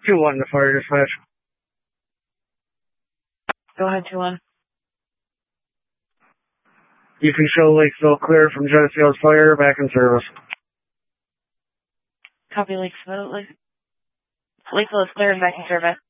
2-1 to fire dispatch. Go ahead, 2-1. You can show Lakeville clear from Geneseo Fire, back in service. Copy, Lakeville. Lakeville is clear and back in service.